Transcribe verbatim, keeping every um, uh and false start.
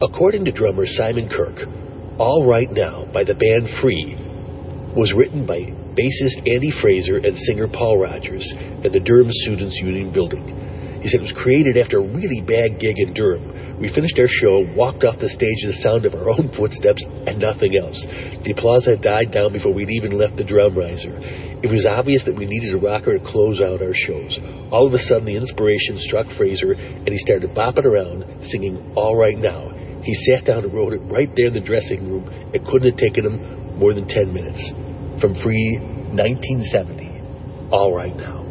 According to drummer Simon Kirk, All Right Now by the band Free was written by bassist Andy Fraser and singer Paul Rogers at the Durham Students' Union building. He said it was created after a really bad gig in Durham. We finished our show, walked off the stage to the sound of our own footsteps and nothing else. The applause had died down before we'd even left the drum riser. It was obvious that we needed a rocker to close out our shows. All of a sudden, the inspiration struck Fraser, and he started bopping around, singing All Right Now. He sat down and wrote it right there in the dressing room. It couldn't have taken him more than ten minutes. From Free, nineteen seventy, All Right Now.